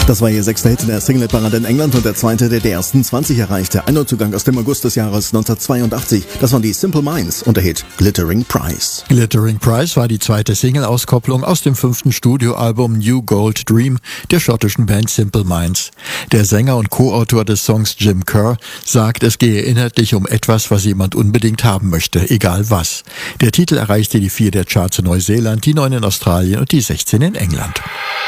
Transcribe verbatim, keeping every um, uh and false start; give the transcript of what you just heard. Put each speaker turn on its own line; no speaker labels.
Das war ihr sechster Hit in der Single-Parade in England und der zweite, der die ersten zwanzig erreichte. Ein Neuzugang aus dem August des Jahres neunzehnhundertzweiundachtzig. Das waren die Simple Minds und der Hit Glittering Price.
Glittering Price war die zweite Single-Auskopplung aus dem fünften Studioalbum New Gold Dream der schottischen Band Simple Minds. Der Sänger und Co-Autor des Songs Jim Kerr sagt, es gehe inhaltlich um etwas, was jemand unbedingt haben möchte, egal was. Der Titel erreichte die vier der Charts in Neuseeland, die neun in Australien und die sechzehn in England.